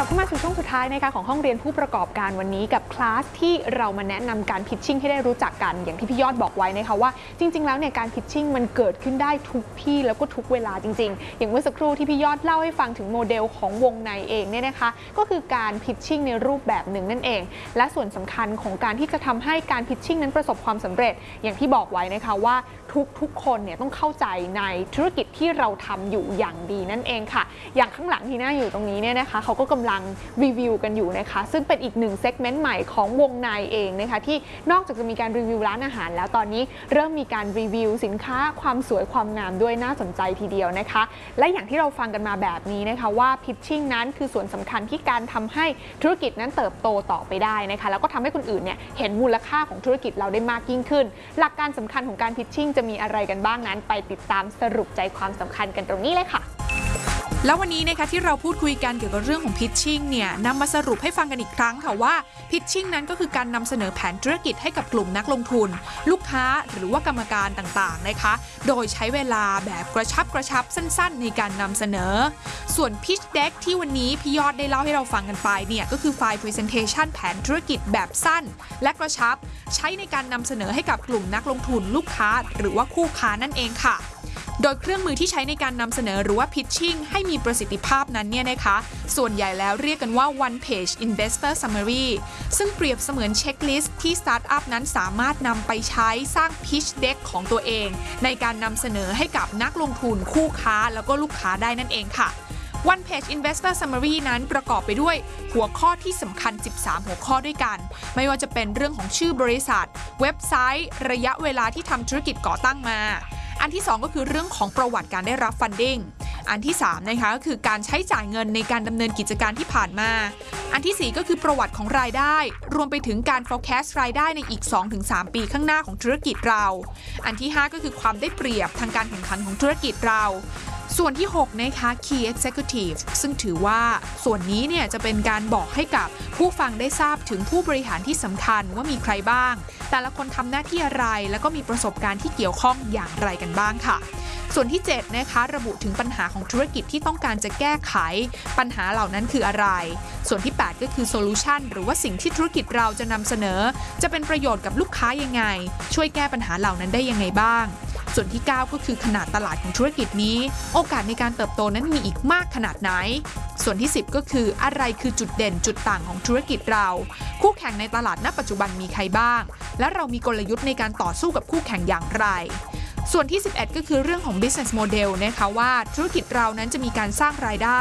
ลับเข้ามาสู่ช่วงสุดท้ายนะคะของห้องเรียนผู้ประกอบการวันนี้กับคลาสที่เรามาแนะนำการพิชชิ่งให้ได้รู้จักกันอย่างที่พี่ยอดบอกไว้นะคะว่าจริงๆแล้วเนี่ยการพิชชิ่งมันเกิดขึ้นได้ทุกที่แล้วก็ทุกเวลาจริงๆอย่างเมื่อสักครู่ที่พี่ยอดเล่าให้ฟังถึงโมเดลของวงในเองเนี่ยนะคะก็คือการพิชชิ่งในรูปแบบหนึ่งนั่นเองและส่วนสำคัญของการที่จะทำให้การพิชชิ่งนั้นประสบความสำเร็จอย่างที่บอกไว้นะคะว่าทุกคนเนี่ยต้องเข้าใจในธุรกิจที่เราทำอยู่อย่างดีนั่นเองค่ะอย่างข้างหลังที่น่าอยู่ตรงนี้เนี่ยนะคะเขาก็กำลังรีวิวกันอยู่นะคะซึ่งเป็นอีกหนึ่งเซกเมนต์ใหม่ของวงในเองนะคะที่นอกจากจะมีการรีวิวร้านอาหารแล้วตอนนี้เริ่มมีการรีวิวสินค้าความสวยความงามด้วยน่าสนใจทีเดียวนะคะและอย่างที่เราฟังกันมาแบบนี้นะคะว่าพิชชิ่งนั้นคือส่วนสำคัญที่การทำให้ธุรกิจนั้นเติบโตต่อไปได้นะคะแล้วก็ทำให้คนอื่นเนี่ยเห็นมูลค่าของธุรกิจเราได้มากยิ่งขึ้นหลักการสำคัญของการพิชชิ่งจะมีอะไรกันบ้างนั้นไปติดตามสรุปใจความสำคัญกันตรงนี้เลยค่ะแล้ววันนี้นะคะที่เราพูดคุยกันเกี่ยวกับเรื่องของ pitching เนี่ยนำมาสรุปให้ฟังกันอีกครั้งค่ะว่า pitching นั้นก็คือการนำเสนอแผนธุรกิจให้กับกลุ่มนักลงทุนลูกค้าหรือว่ากรรมการต่างๆนะคะโดยใช้เวลาแบบกระชับสั้นๆในการนำเสนอส่วน pitch deck ที่วันนี้พี่ยอดได้เล่าให้เราฟังกันไปเนี่ยก็คือไฟล์ presentation แผนธุรกิจแบบสั้นและกระชับใช้ในการนำเสนอให้กับกลุ่มนักลงทุนลูกค้าหรือว่าคู่ค้านั่นเองค่ะโดยเครื่องมือที่ใช้ในการนำเสนอหรือว่า pitching ให้มีประสิทธิภาพนั้นเนี่ยนะคะส่วนใหญ่แล้วเรียกกันว่า one page investor summary ซึ่งเปรียบเสมือนเช็คลิสต์ที่สตาร์ทอัพนั้นสามารถนำไปใช้สร้าง pitch deck ของตัวเองในการนำเสนอให้กับนักลงทุนคู่ค้าแล้วก็ลูกค้าได้นั่นเองค่ะ One Page Investor Summary นั้นประกอบไปด้วยหัวข้อที่สำคัญ 13 หัวข้อด้วยกันไม่ว่าจะเป็นเรื่องของชื่อบริษัทเว็บไซต์ระยะเวลาที่ทำธุรกิจก่อตั้งมาอันที่2ก็คือเรื่องของประวัติการได้รับ funding อันที่3นะคะก็คือการใช้จ่ายเงินในการดำเนินกิจการที่ผ่านมาอันที่4ก็คือประวัติของรายได้รวมไปถึงการ forecast รายได้ในอีก 2-3 ปีข้างหน้าของธุรกิจเราอันที่5ก็คือความได้เปรียบทางการแข่งขันของธุรกิจเราส่วนที่6นะคะ Key Executive ซึ่งถือว่าส่วนนี้เนี่ยจะเป็นการบอกให้กับผู้ฟังได้ทราบถึงผู้บริหารที่สำคัญว่ามีใครบ้างแต่ละคนทำหน้าที่อะไรแล้วก็มีประสบการณ์ที่เกี่ยวข้องอย่างไรกันบ้างค่ะส่วนที่7นะคะระบุถึงปัญหาของธุรกิจที่ต้องการจะแก้ไขปัญหาเหล่านั้นคืออะไรส่วนที่8ก็คือ Solution หรือว่าสิ่งที่ธุรกิจเราจะนำเสนอจะเป็นประโยชน์กับลูกค้ายังไงช่วยแก้ปัญหาเหล่านั้นได้ยังไงบ้างส่วนที่9ก็คือขนาดตลาดของธุรกิจนี้โอกาสในการเติบโตนั้นมีอีกมากขนาดไหนส่วนที่10ก็คืออะไรคือจุดเด่นจุดต่างของธุรกิจเราคู่แข่งในตลาดณปัจจุบันมีใครบ้างและเรามีกลยุทธ์ในการต่อสู้กับคู่แข่งอย่างไรส่วนที่11ก็คือเรื่องของ business model นะคะว่าธุรกิจเรานั้นจะมีการสร้างรายได้